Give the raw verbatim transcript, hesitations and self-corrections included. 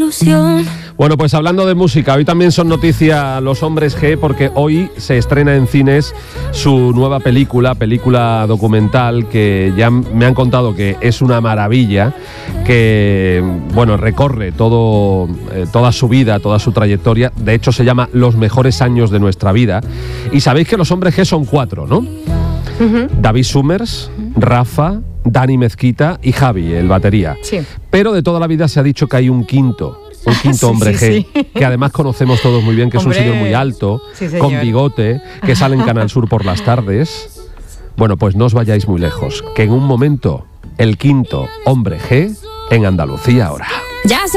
ilusión. Bueno, pues hablando de música, hoy también son noticia los Hombres G, porque hoy se estrena en cines su nueva película, película documental, que ya me han contado que es una maravilla, que, bueno, recorre todo, eh, toda su vida, toda su trayectoria. De hecho, se llama Los mejores años de nuestra vida. Y sabéis que los Hombres G son cuatro, ¿no? Uh-huh. David Summers, uh-huh. Rafa, Dani Mezquita y Javi, el batería. Sí. Pero de toda la vida se ha dicho que hay un quinto. Un quinto sí, hombre sí, G, sí. que además conocemos todos muy bien, que hombre. Es un señor muy alto, sí, con bigote, que sale en Canal Sur por las tardes. Bueno, pues no os vayáis muy lejos, que en un momento el quinto hombre G en Andalucía ahora. Ya